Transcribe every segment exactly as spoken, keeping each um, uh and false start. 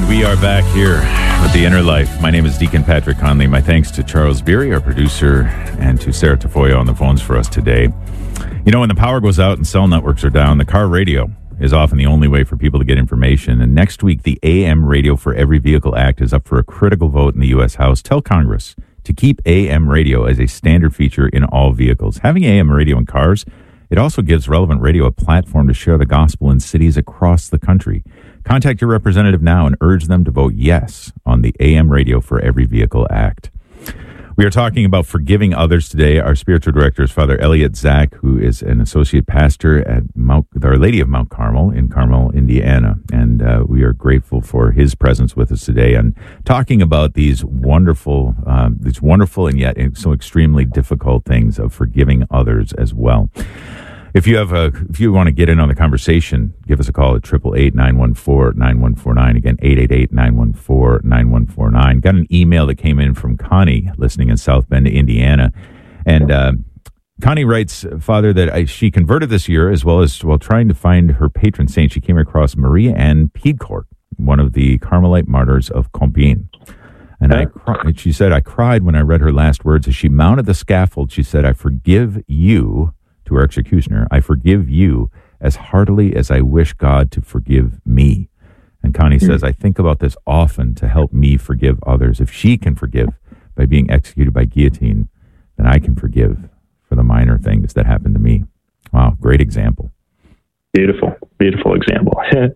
We are back here with The Inner Life. My name is Deacon Patrick Conley. My thanks to Charles Beery, our producer, and to Sarah Tafoya on the phones for us today. You know, when the power goes out and cell networks are down, the car radio is often the only way for people to get information. And next week, the A M Radio for Every Vehicle Act is up for a critical vote in the U S House. Tell Congress to keep A M radio as a standard feature in all vehicles. Having A M radio in cars, it also gives relevant radio a platform to share the gospel in cities across the country. Contact your representative now and urge them to vote yes on the A M Radio for Every Vehicle Act. We are talking about forgiving others today. Our spiritual director is Father Elliot Zach, who is an associate pastor at Mount, Our Lady of Mount Carmel in Carmel, Indiana. And uh, we are grateful for his presence with us today and talking about these wonderful, um, these wonderful and yet so extremely difficult things of forgiving others as well. If you have a, if you want to get in on the conversation, give us a call at eight eight eight, nine one four, nine one four nine. Again, eight eight eight, nine one four, nine one four nine. Got an email that came in from Connie, listening in South Bend, Indiana. And uh, Connie writes, Father, that I, she converted this year as well as while trying to find her patron saint. She came across Maria Ann Piedcourt, one of the Carmelite martyrs of Compiègne. And I, she said, I cried when I read her last words. As she mounted the scaffold, she said, I forgive you, to her executioner, I forgive you as heartily as I wish God to forgive me. And Connie mm-hmm. says, I think about this often to help me forgive others. If she can forgive by being executed by guillotine, then I can forgive for the minor things that happened to me. Wow, great example. Beautiful, beautiful example.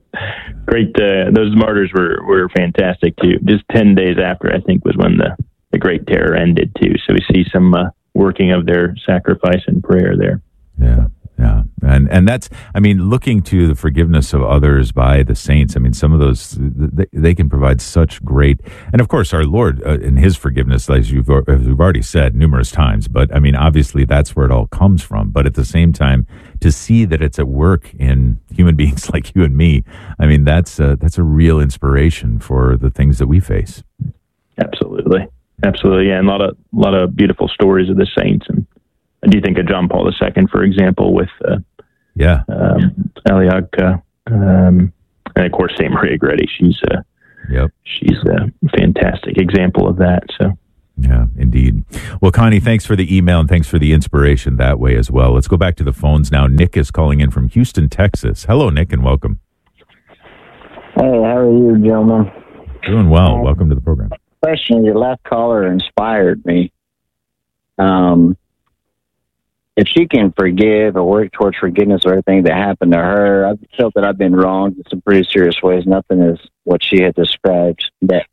Great. Uh, those martyrs were, were fantastic too. Just ten days after, I think, was when the, the Great Terror ended too. So we see some uh, working of their sacrifice and prayer there. Yeah, yeah. And and that's, I mean, looking to the forgiveness of others by the saints, I mean, some of those, they, they can provide such great, and of course, our Lord uh, in his forgiveness, as you've, as we've already said numerous times, but I mean, obviously that's where it all comes from. But at the same time, to see that it's at work in human beings like you and me, I mean, that's a, that's a real inspiration for the things that we face. Absolutely. Absolutely. Yeah. And a lot of, a lot of beautiful stories of the saints. And I do think of John Paul the Second, for example, with uh, yeah, um, Aliaga, um, and of course Saint Maria Goretti. She's a yep. she's a fantastic example of that. So yeah, indeed. Well, Connie, thanks for the email and thanks for the inspiration that way as well. Let's go back to the phones now. Nick is calling in from Houston, Texas. Hello, Nick, and welcome. Hey, how are you, gentlemen? Doing well. Um, welcome to the program. Question: your last caller inspired me. Um. If she can forgive or work towards forgiveness or everything that happened to her, I've felt that I've been wronged in some pretty serious ways. Nothing is what she had described. That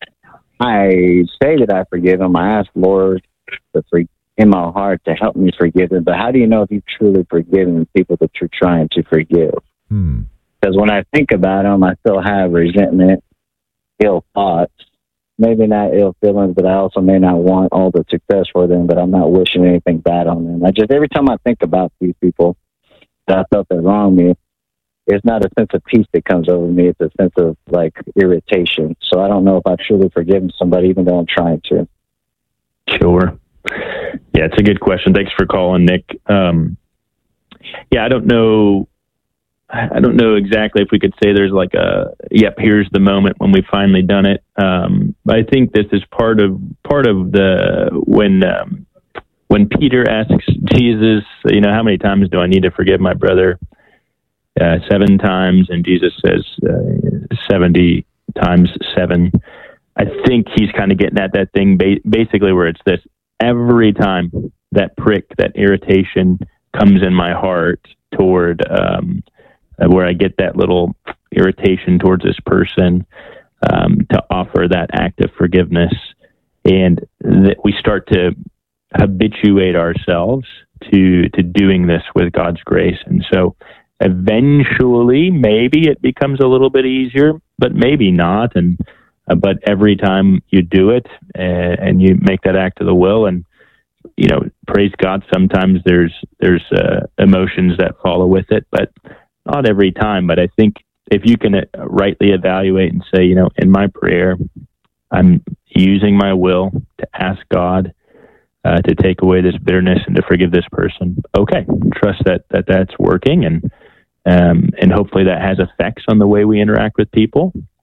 I say that I forgive him. I ask Lord to for, in my heart to help me forgive them. But how do you know if you've truly forgiven people that you're trying to forgive? Hmm. Because when I think about them, I still have resentment, ill thoughts. Maybe not ill feelings, but I also may not want all the success for them, but I'm not wishing anything bad on them. I just, every time I think about these people that I felt that wronged me, it's not a sense of peace that comes over me. It's a sense of like irritation. So I don't know if I've truly forgiven somebody, even though I'm trying to. Sure. Yeah, it's a good question. Thanks for calling, Nick. Um, yeah, I don't know. I don't know exactly if we could say there's like a, yep, here's the moment when we've finally done it. Um, but I think this is part of, part of the, when, um, when Peter asks Jesus, you know, how many times do I need to forgive my brother? Uh, seven times. And Jesus says, uh, seventy times seven. I think he's kind of getting at that thing ba- basically where it's this: every time that prick, that irritation comes in my heart toward, um, where I get that little irritation towards this person, um, to offer that act of forgiveness, and that we start to habituate ourselves to to doing this with God's grace. And so eventually, maybe it becomes a little bit easier, but maybe not. And uh, but every time you do it and, and you make that act of the will, and you know, praise God, sometimes there's there's uh, emotions that follow with it, but not every time. But I think if you can rightly evaluate and say, you know, in my prayer, I'm using my will to ask God uh, to take away this bitterness and to forgive this person. Okay, trust that, that that's working, and um, and hopefully that has effects on the way we interact with people.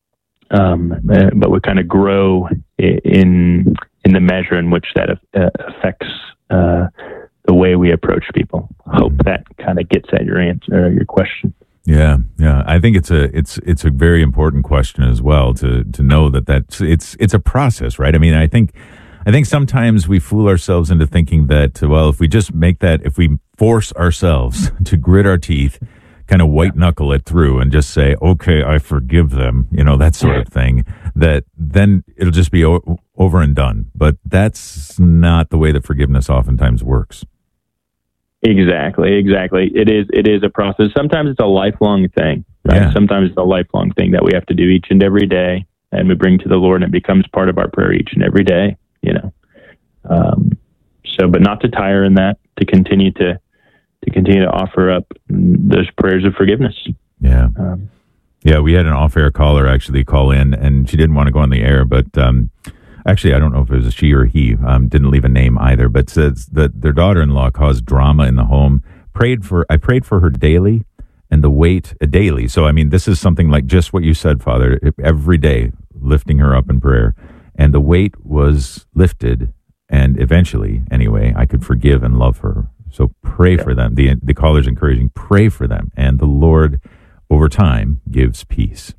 um, uh, but we kind of grow in in the measure in which that uh, affects uh, the way we approach people. Hope that kind of gets at your answer, or your question. Yeah, yeah. I think it's a it's it's a very important question as well to to know that that's it's it's a process, right? I mean, I think I think sometimes we fool ourselves into thinking that, well, if we just make that, if we force ourselves to grit our teeth, kind of white knuckle it through and just say, okay, I forgive them, you know, that sort of thing, that then it'll just be o- over and done. But that's not the way that forgiveness oftentimes works. Exactly, exactly. It is it is a process. Sometimes it's a lifelong thing, right? Yeah. Sometimes it's a lifelong thing that we have to do each and every day, and we bring to the Lord, and it becomes part of our prayer each and every day, you know. Um, so, but not to tire in that, to continue to to continue to offer up those prayers of forgiveness. Yeah. Um, yeah, we had an off-air caller actually call in, and she didn't want to go on the air, but um, actually, I don't know if it was a she or he, um, didn't leave a name either, but says that their daughter-in-law caused drama in the home. Prayed for, I prayed for her daily, and the weight uh, daily. So, I mean, this is something like just what you said, Father, every day, lifting her up in prayer. And the weight was lifted, and eventually, anyway, I could forgive and love her. So pray yeah. for them. The the caller's encouraging, pray for them. And the Lord, over time, gives peace.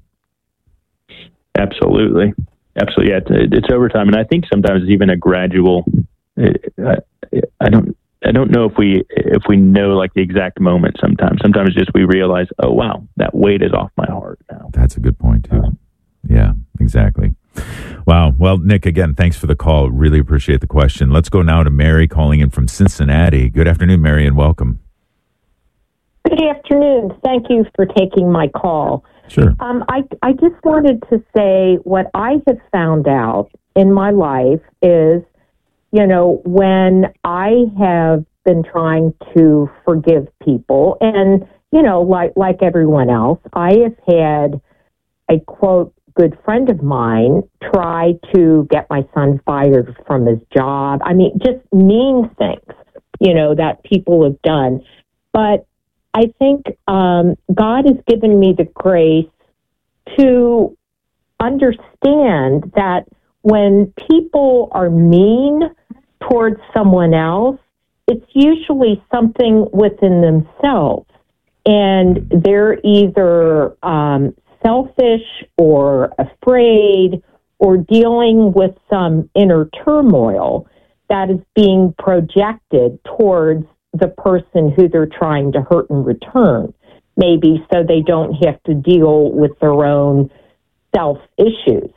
Absolutely. Absolutely. Yeah, it's, it's over time. And I think sometimes it's even a gradual, I, I don't I don't know if we if we know like the exact moment sometimes. Sometimes just we realize, oh, wow, that weight is off my heart now. That's a good point, too. Um, yeah, exactly. Wow. Well, Nick, again, thanks for the call. Really appreciate the question. Let's go now to Mary calling in from Cincinnati. Good afternoon, Mary, and welcome. Good afternoon. Thank you for taking my call. Sure. Um, I, I just wanted to say what I have found out in my life is, you know, when I have been trying to forgive people, and, you know, like, like everyone else, I have had a, quote, good friend of mine try to get my son fired from his job. I mean, just mean things, you know, that people have done. But I think um, God has given me the grace to understand that when people are mean towards someone else, it's usually something within themselves. And they're either um, selfish or afraid or dealing with some inner turmoil that is being projected towards the person who they're trying to hurt in return, maybe so they don't have to deal with their own self issues.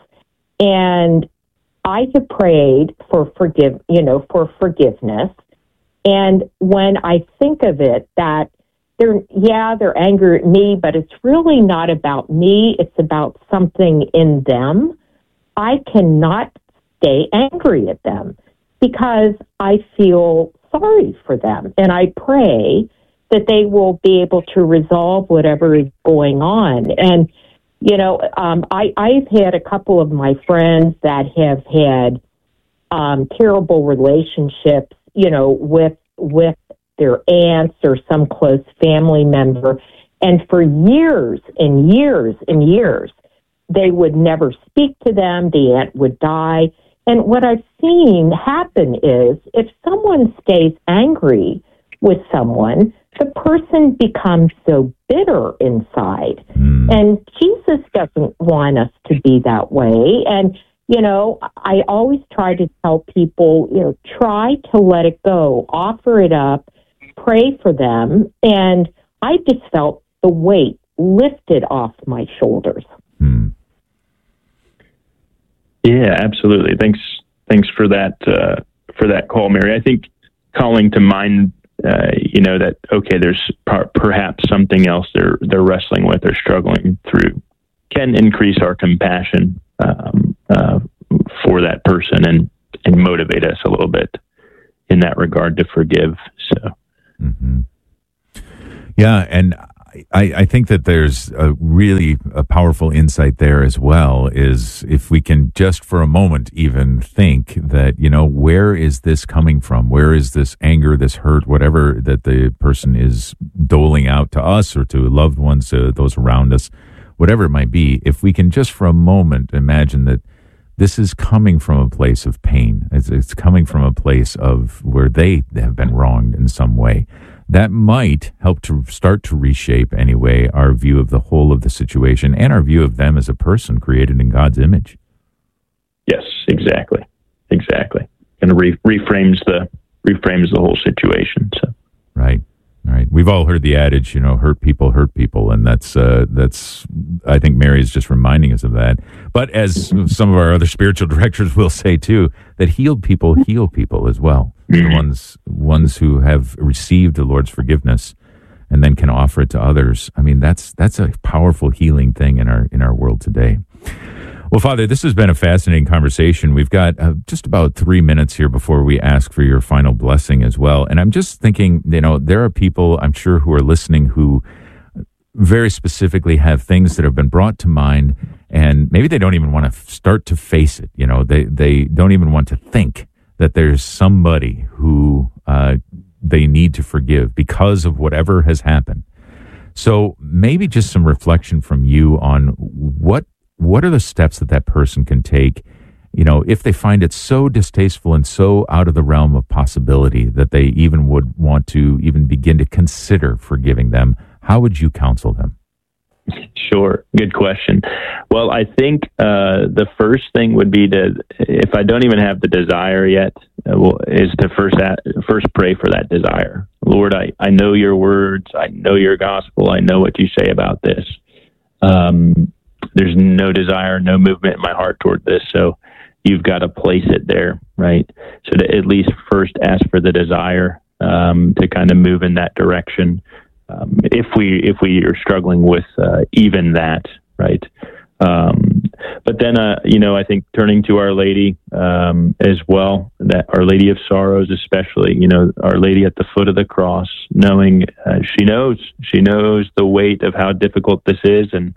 And I have prayed for forgive, you know, for forgiveness. And when I think of it, that they're, yeah, they're angry at me, but it's really not about me. It's about something in them. I cannot stay angry at them because I feel sorry for them. And I pray that they will be able to resolve whatever is going on. And, you know, um, I, I've had a couple of my friends that have had um, terrible relationships, you know, with with their aunts or some close family member. And for years and years and years, they would never speak to them. The aunt would die. And what I've seen happen is if someone stays angry with someone, the person becomes so bitter inside. Mm. And Jesus doesn't want us to be that way. And, you know, I always try to tell people, you know, try to let it go, offer it up, pray for them. And I just felt the weight lifted off my shoulders. Mm. Yeah, absolutely. Thanks. Thanks for that. Uh, for that call, Mary. I think calling to mind, uh, you know, that okay, there's par- perhaps something else they're they're wrestling with or struggling through, can increase our compassion um, uh, for that person and and motivate us a little bit in that regard to forgive. So, mm-hmm. yeah, and. I, I think that there's a really a powerful insight there as well, is if we can just for a moment even think that, you know, where is this coming from? Where is this anger, this hurt, whatever that the person is doling out to us or to loved ones, uh, those around us? whatever it might be, if we can just for a moment imagine that this is coming from a place of pain, it's, it's coming from a place of where they have been wronged in some way, that might help to start to reshape, anyway, our view of the whole of the situation and our view of them as a person created in God's image. Yes, exactly. Exactly. And re- reframes the reframes the whole situation. So. Right. Right. We've all heard the adage, you know, hurt people hurt people. And that's, uh, that's, I think Mary is just reminding us of that. But as some of our other spiritual directors will say too, that healed people heal people as well. The ones, ones who have received the Lord's forgiveness and then can offer it to others. I mean, that's, that's a powerful healing thing in our, in our world today. Well, Father, this has been a fascinating conversation. We've got uh, just about three minutes here before we ask for your final blessing as well. And I'm just thinking, you know, there are people, I'm sure, who are listening who very specifically have things that have been brought to mind, and maybe they don't even want to f- start to face it. You know, they, they don't even want to think that there's somebody who uh, they need to forgive because of whatever has happened. So maybe just some reflection from you on what What are the steps that that person can take, you know, if they find it so distasteful and so out of the realm of possibility that they even would want to even begin to consider forgiving them? How would you counsel them? Sure. Good question. Well, I think uh, the first thing would be to, if I don't even have the desire yet, uh, well, is to first at, first pray for that desire. Lord, I, I know your words. I know your gospel. I know what you say about this. Um There's no desire, no movement in my heart toward this. So you've got to place it there, right? So to at least first ask for the desire um, to kind of move in that direction. Um, if we if we are struggling with uh, even that, right? Um, but then, uh, you know, I think turning to Our Lady um, as well, that Our Lady of Sorrows, especially, you know, Our Lady at the foot of the cross, knowing uh, she knows, she knows the weight of how difficult this is, and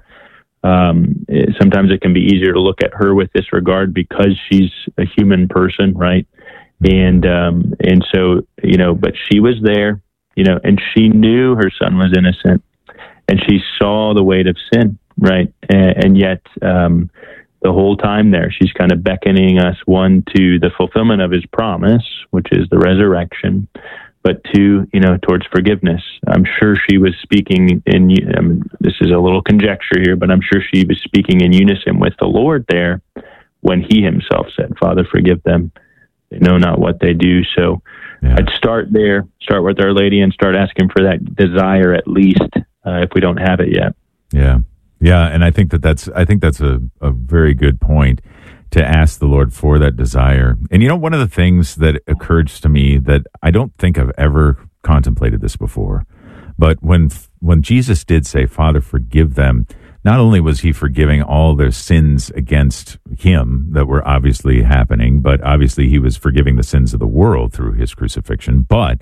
Um, it, sometimes it can be easier to look at her with disregard because she's a human person, right? And um, and so, you know, but she was there, you know, and she knew her son was innocent, and she saw the weight of sin, right? And, and yet, um, the whole time there, she's kind of beckoning us, one, to the fulfillment of his promise, which is the resurrection, but two, you know, towards forgiveness. I'm sure she was speaking in, I mean, this is a little conjecture here, but I'm sure she was speaking in unison with the Lord there when he himself said, Father, forgive them. They know not what they do. So yeah. I'd start there, start with Our Lady, and start asking for that desire at least, uh, if we don't have it yet. Yeah. Yeah. And I think that that's, I think that's a, a very good point, to ask the Lord for that desire. And you know, one of the things that occurs to me that I don't think I've ever contemplated this before, but when when Jesus did say, Father, forgive them, not only was he forgiving all their sins against him that were obviously happening, but obviously he was forgiving the sins of the world through his crucifixion, but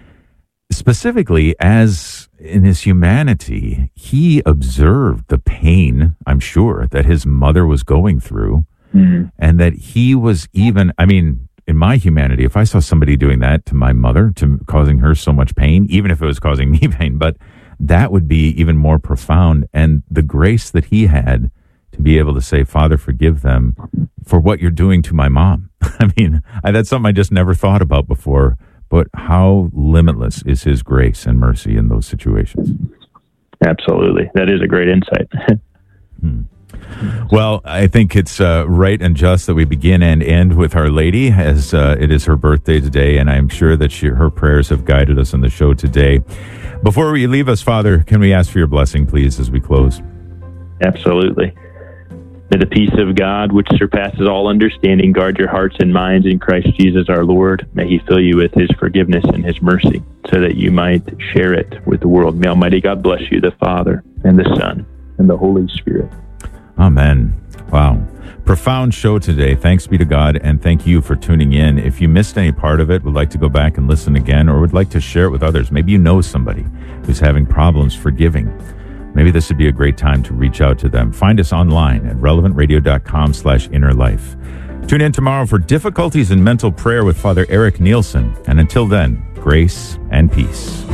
specifically as in his humanity, he observed the pain, I'm sure, that his mother was going through. Mm-hmm. And that he was even, I mean, in my humanity, if I saw somebody doing that to my mother, to causing her so much pain, even if it was causing me pain, but that would be even more profound. And the grace that he had to be able to say, Father, forgive them for what you're doing to my mom. I mean, I, that's something I just never thought about before, but how limitless is his grace and mercy in those situations. Absolutely. That is a great insight. hmm. Well, I think it's uh, right and just that we begin and end with Our Lady, as uh, it is her birthday today, and I'm sure that she, her prayers have guided us on the show today. Before we leave us, Father, can we ask for your blessing, please, as we close? Absolutely. May the peace of God, which surpasses all understanding, guard your hearts and minds in Christ Jesus our Lord. May he fill you with his forgiveness and his mercy, so that you might share it with the world. May Almighty God bless you, the Father, and the Son, and the Holy Spirit. Amen. Wow. Profound show today. Thanks be to God, and thank you for tuning in. If you missed any part of it, would like to go back and listen again, or would like to share it with others, maybe you know somebody who's having problems forgiving, maybe this would be a great time to reach out to them. Find us online at relevant radio dot com slash inner life. Tune in tomorrow for Difficulties in Mental Prayer with Father Eric Nielsen. And until then, grace and peace.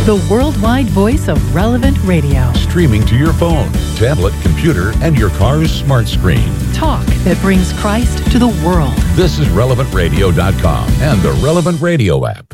the worldwide voice of Relevant Radio. Streaming to your phone, tablet, computer, and your car's smart screen. Talk that brings Christ to the world. This is relevant radio dot com and the Relevant Radio app.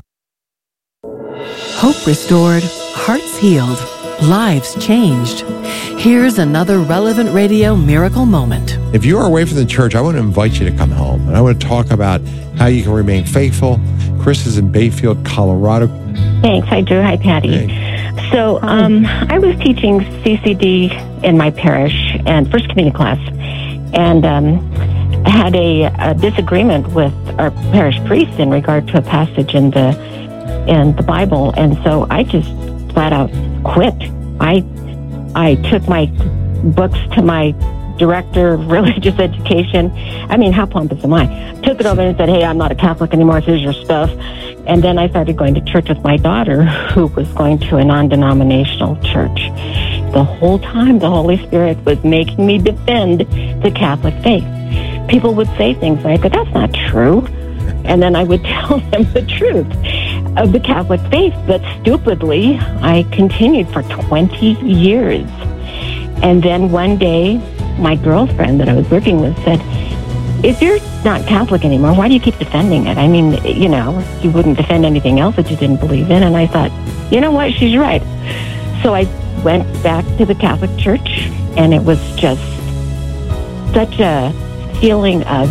Hope restored, hearts healed, lives changed. Here's another Relevant Radio miracle moment. If you are away from the church, I want to invite you to come home. And I want to talk about how you can remain faithful. Chris is in Bayfield, Colorado. Thanks. Hi, Drew. Hi, Patty. Hey. So um, I was teaching C C D in my parish and First Communion class, and um, I had a, a disagreement with our parish priest in regard to a passage in the in the Bible, and so I just flat out quit. I I took my books to my director of religious education. I mean, how pompous am I? Took it over and said, hey, I'm not a Catholic anymore. Here's your stuff. And then I started going to church with my daughter, who was going to a non-denominational church. The whole time, the Holy Spirit was making me defend the Catholic faith. People would say things like, but that's not true. And then I would tell them the truth of the Catholic faith. But stupidly, I continued for twenty years. And then one day, my girlfriend that I was working with said, if you're not Catholic anymore, why do you keep defending it? I mean, you know, you wouldn't defend anything else that you didn't believe in. And I thought, you know what, she's right. So I went back to the Catholic Church, and it was just such a feeling of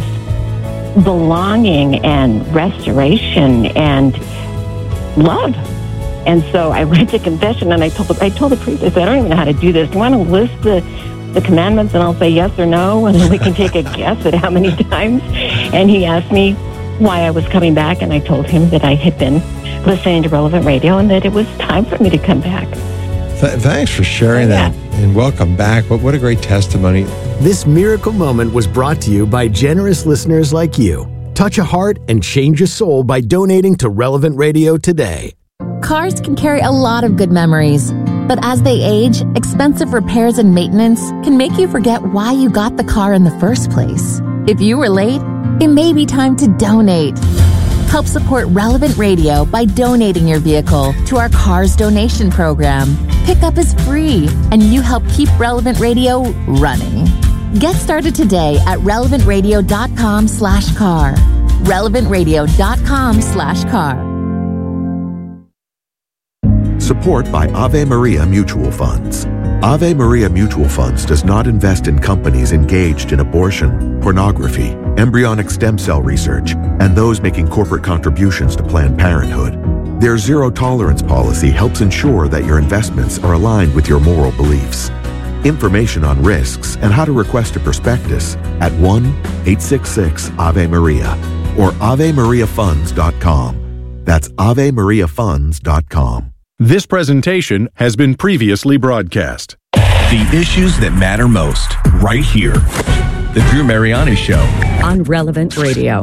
belonging and restoration and love. And so I went to confession, and I told I told the priest, I said, I don't even know how to do this. Do you want to list the the commandments, and I'll say yes or no, and then we can take a guess at how many times. And he asked me why I was coming back, and I told him that I had been listening to Relevant Radio and that it was time for me to come back. Th- thanks for sharing yeah. that, and welcome back. What, what a great testimony. This miracle moment was brought to you by generous listeners like you. Touch a heart and change a soul by donating to Relevant Radio today. Cars can carry a lot of good memories, but as they age, expensive repairs and maintenance can make you forget why you got the car in the first place. If you were late, it may be time to donate. Help support Relevant Radio by donating your vehicle to our Cars Donation Program. Pickup is free, and you help keep Relevant Radio running. Get started today at relevant radio dot com slash car. relevant radio dot com slash car. Support by Ave Maria Mutual Funds. Ave Maria Mutual Funds does not invest in companies engaged in abortion, pornography, embryonic stem cell research, and those making corporate contributions to Planned Parenthood. Their zero-tolerance policy helps ensure that your investments are aligned with your moral beliefs. Information on risks and how to request a prospectus at one eight six six Ave Maria or ave maria funds dot com. That's ave maria funds dot com. This presentation has been previously broadcast. The issues that matter most, right here. The Drew Mariani Show. On Relevant Radio.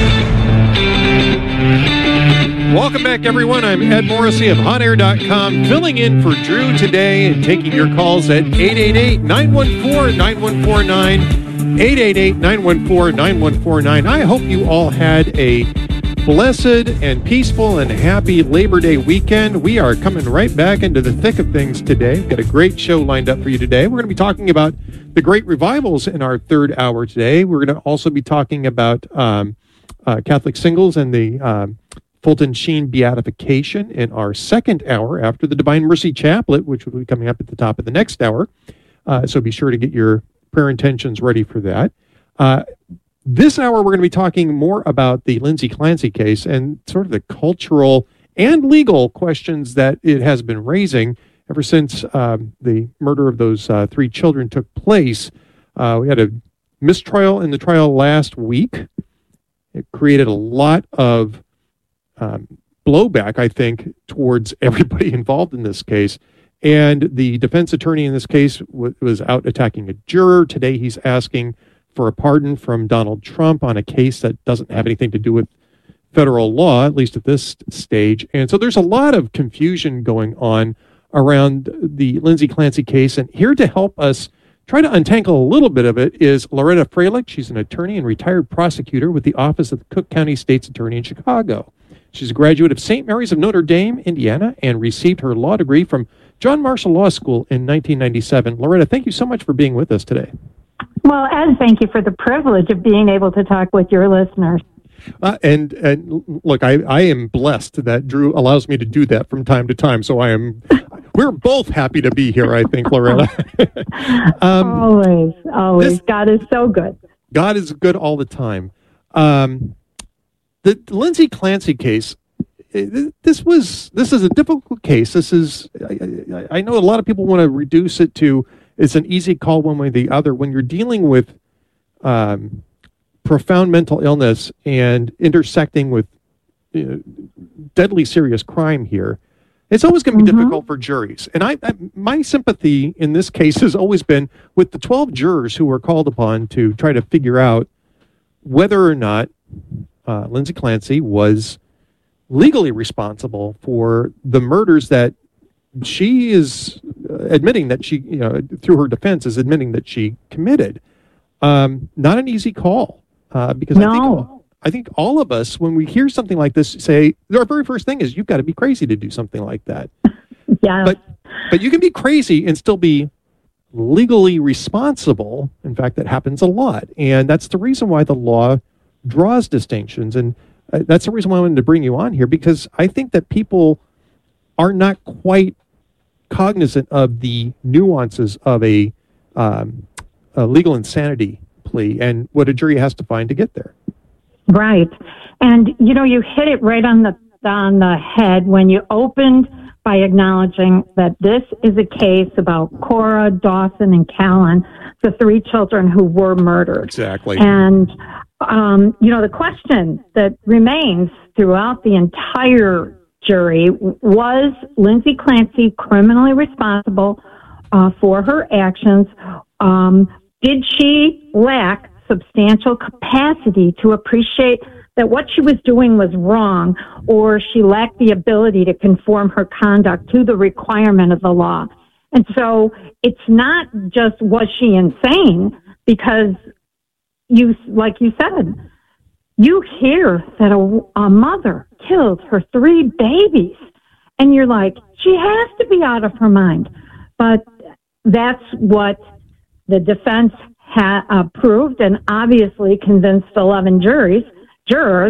Welcome back, everyone. I'm Ed Morrissey of hot air dot com, filling in for Drew today and taking your calls at eight eight eight, nine one four, nine one four nine, eight eight eight, nine one four, nine one four nine. I hope you all had a blessed and peaceful and happy Labor Day weekend. We are coming right back into the thick of things today. We've got a great show lined up for you today. We're going to be talking about the great revivals in our third hour today. We're going to also be talking about um, uh, Catholic singles and the um, Fulton Sheen beatification in our second hour after the Divine Mercy Chaplet, which will be coming up at the top of the next hour. Uh, so be sure to get your prayer intentions ready for that. Uh, This hour, we're going to be talking more about the Lindsay Clancy case and sort of the cultural and legal questions that it has been raising ever since um, the murder of those uh, three children took place. Uh, we had a mistrial in the trial last week. It created a lot of um, blowback, I think, towards everybody involved in this case. And the defense attorney in this case w- was out attacking a juror. Today, he's asking for a pardon from Donald Trump on a case that doesn't have anything to do with federal law, at least at this stage. And so there's a lot of confusion going on around the Lindsay Clancy case. And here to help us try to untangle a little bit of it is Loretta Freilich. She's an attorney and retired prosecutor with the Office of the Cook County State's Attorney in Chicago. She's a graduate of Saint Mary's of Notre Dame, Indiana, and received her law degree from John Marshall Law School in nineteen ninety-seven. Loretta, thank you so much for being with us today. Well, Ed, thank you for the privilege of being able to talk with your listeners. Uh, and, and look, I, I am blessed that Drew allows me to do that from time to time. So I am, we're both happy to be here, I think, Loretta. um, always, always. This, God is so good. God is good all the time. Um, the Lindsay Clancy case, this was, this is a difficult case. This is, I, I know a lot of people want to reduce it to, it's an easy call one way or the other. When you're dealing with, um, profound mental illness and intersecting with you know, deadly serious crime here, it's always going to be mm-hmm. difficult for juries. And I, I, my sympathy in this case has always been with the twelve jurors who were called upon to try to figure out whether or not uh, Lindsay Clancy was legally responsible for the murders that she is admitting that she, you know, through her defense, is admitting that she committed. Um, not an easy call. Uh, because no. I think I think all of us, when we hear something like this, say our very first thing is you've got to be crazy to do something like that. Yeah. But but you can be crazy and still be legally responsible. In fact, that happens a lot, and that's the reason why the law draws distinctions. And uh, that's the reason why I wanted to bring you on here, because I think that people are not quite cognizant of the nuances of a, um, a legal insanity plea and what a jury has to find to get there. Right. And, you know, you hit it right on the on the head when you opened by acknowledging that this is a case about Cora, Dawson, and Callan, the three children who were murdered. Exactly. And, um, you know, the question that remains throughout the entire jury was Lindsay Clancy criminally responsible uh, for her actions? Um, Did she lack substantial capacity to appreciate that what she was doing was wrong, or she lacked the ability to conform her conduct to the requirement of the law? And so it's not just was she insane, because you, like you said, you hear that a, a mother killed her three babies, and you're like, she has to be out of her mind. But that's what the defense had uh, proved and obviously convinced eleven juries, jurors,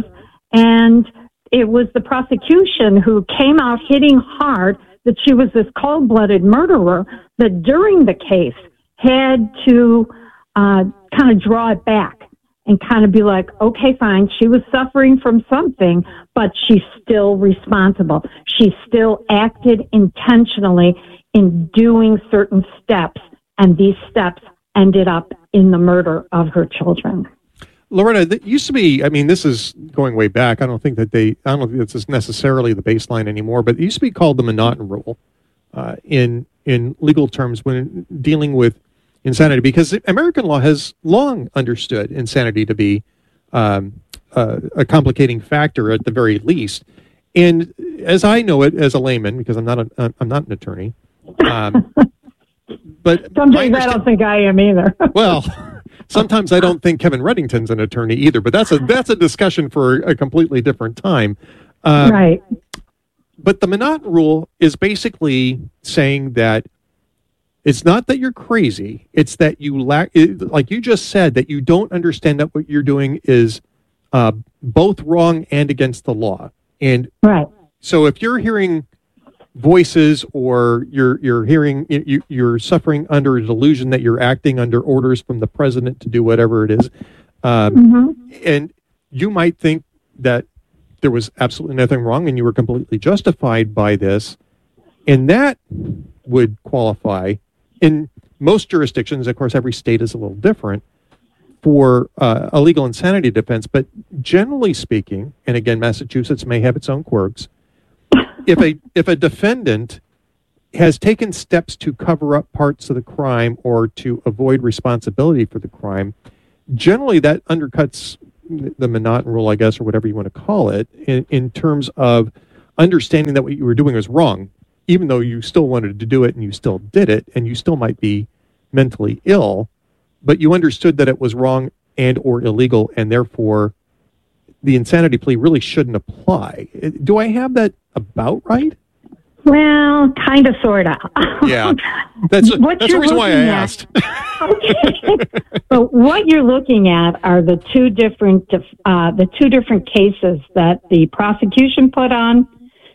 and it was the prosecution who came out hitting hard that she was this cold-blooded murderer that during the case had to uh, kind of draw it back and kind of be like, okay, fine, she was suffering from something, but she's still responsible. She still acted intentionally in doing certain steps, and these steps ended up in the murder of her children. Loretta, that used to be, I mean, this is going way back. I don't think that they, I don't think this is necessarily the baseline anymore, but it used to be called the Monotone Rule uh, in in legal terms when dealing with insanity, because American law has long understood insanity to be um, uh, a complicating factor at the very least. And as I know it as a layman, because I'm not a, I'm not an attorney, um, but sometimes I, I don't think I am either. Well, sometimes I don't think Kevin Reddington's an attorney either, but that's a that's a discussion for a completely different time. Um, right. But the Monotone Rule is basically saying that it's not that you're crazy; it's that you lack, it, like you just said, that you don't understand that what you're doing is uh, both wrong and against the law. And right. So if you're hearing voices, or you're you're hearing you, you're suffering under a delusion that you're acting under orders from the president to do whatever it is, um, mm-hmm. and you might think that there was absolutely nothing wrong and you were completely justified by this, and that would qualify in most jurisdictions. Of course, every state is a little different for uh, a legal insanity defense, but generally speaking, and again, Massachusetts may have its own quirks. If a if a defendant has taken steps to cover up parts of the crime or to avoid responsibility for the crime, generally that undercuts the Monotone Rule, I guess, or whatever you want to call it, in, in terms of understanding that what you were doing was wrong, even though you still wanted to do it and you still did it, and you still might be mentally ill, but you understood that it was wrong and or illegal, and therefore the insanity plea really shouldn't apply. Do I have that about right? Well, kind of, sort of. Yeah, that's, that's the reason why I asked. Okay. But what you're looking at are the two different uh, the two different cases that the prosecution put on.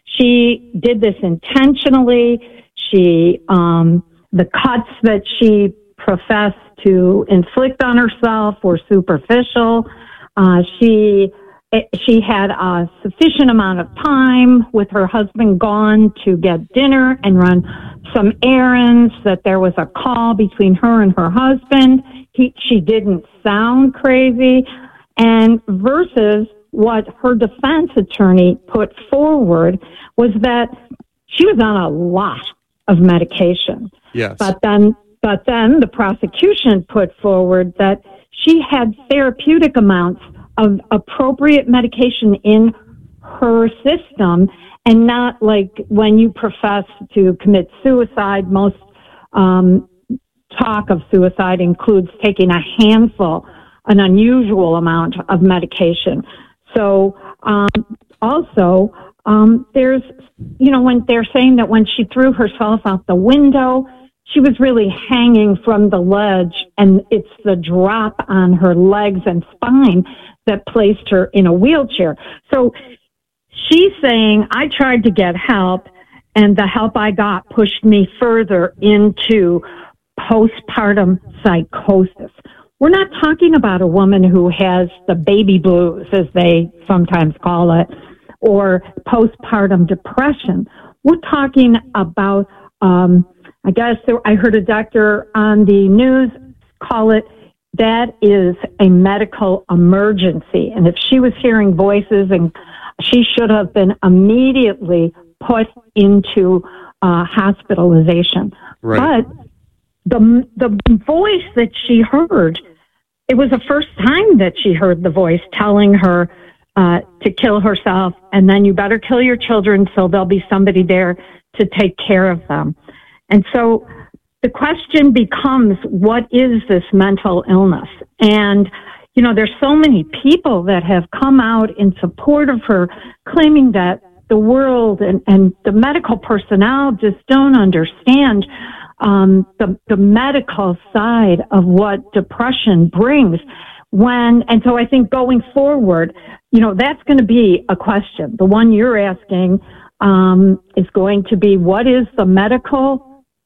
She did this intentionally. She um, the cuts that she professed to inflict on herself were superficial. Uh, she she had a sufficient amount of time with her husband gone to get dinner and run some errands, that there was a call between her and her husband. He, she didn't sound crazy. And versus what her defense attorney put forward was that she was on a lot of medication. Yes. But then, but then the prosecution put forward that she had therapeutic amounts of appropriate medication in her system, and not like when you profess to commit suicide. Most um, talk of suicide includes taking a handful, an unusual amount of medication. So um, also, um, there's, you know, when they're saying that when she threw herself out the window, she was really hanging from the ledge, and it's the drop on her legs and spine that placed her in a wheelchair. So she's saying, I tried to get help, and the help I got pushed me further into postpartum psychosis. We're not talking about a woman who has the baby blues, as they sometimes call it, or postpartum depression. We're talking about, um, I guess there, I heard a doctor on the news call it, that is a medical emergency. And if she was hearing voices, and she should have been immediately put into uh, hospitalization. Right. But the the voice that she heard, it was the first time that she heard the voice telling her uh, to kill herself, and then you better kill your children so there'll be somebody there to take care of them. And so the question becomes, what is this mental illness? And, you know, there's so many people that have come out in support of her, claiming that the world and, and the medical personnel just don't understand um, the, the medical side of what depression brings. When, and so I think going forward, you know, that's going to be a question. The one you're asking um, is going to be, what is the medical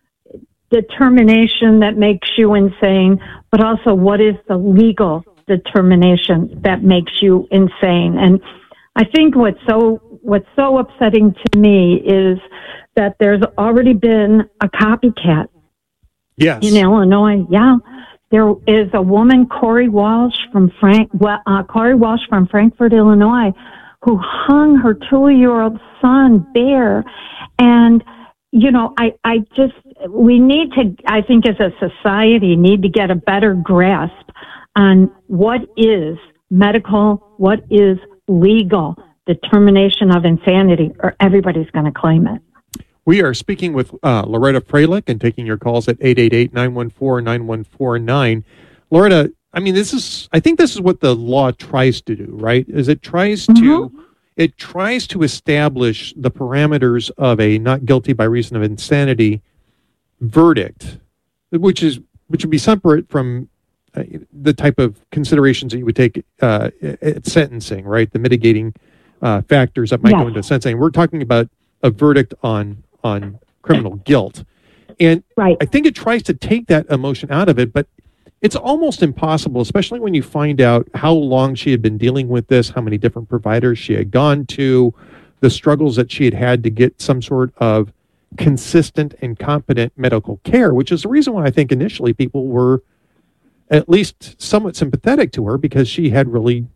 determination that makes you insane, but also what is the legal determination that makes you insane? And I think what's so what's so upsetting to me is that there's already been a copycat. Yes. In Illinois. Yeah. There is a woman, Corey Walsh from Frank uh, Corey Walsh from Frankfort, Illinois, who hung her two-year-old son Bear. And you know, I, I just, we need to, I think as a society, need to get a better grasp on what is medical, what is legal determination of insanity, or everybody's going to claim it. We are speaking with uh, Loretta Freilich and taking your calls at eight eight eight, nine one four, nine one four nine. Loretta, I mean, this is, I think this is what the law tries to do, right? Is it tries mm-hmm. to, It tries to establish the parameters of a not guilty by reason of insanity verdict, which is which would be separate from uh, the type of considerations that you would take uh, at sentencing, right? The mitigating uh, factors that might yes. go into sentencing. We're talking about a verdict on on criminal guilt, and right. I think it tries to take that emotion out of it, but it's almost impossible, especially when you find out how long she had been dealing with this, how many different providers she had gone to, the struggles that she had had to get some sort of consistent and competent medical care, which is the reason why I think initially people were at least somewhat sympathetic to her, because she had really,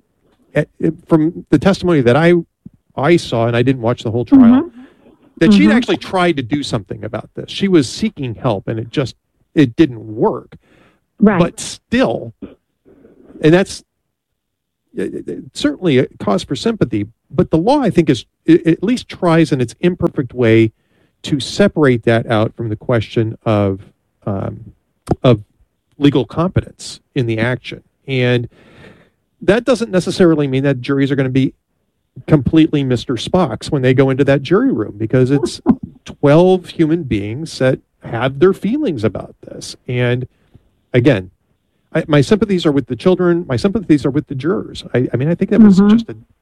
from the testimony that I I saw, and I didn't watch the whole trial, mm-hmm. that mm-hmm. she'd actually tried to do something about this. She was seeking help, and it just, it didn't work. Right. But still, and that's certainly a cause for sympathy, but the law, I think, is it at least tries in its imperfect way to separate that out from the question of um, of legal competence in the action. And that doesn't necessarily mean that juries are going to be completely Mister Spocks when they go into that jury room, because it's twelve human beings that have their feelings about this. And again, I, my sympathies are with the children. My sympathies are with the jurors. I, I mean, I think that was Mhm. just a